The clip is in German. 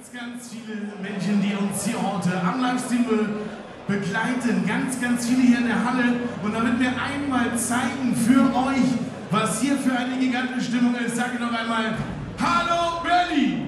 ganz viele Menschen, die uns hier heute am Livestream begleiten. Ganz viele hier in der Halle. Und damit wir einmal zeigen für euch, was hier für eine gigantische Stimmung ist, sage ich noch einmal: Hallo Berlin!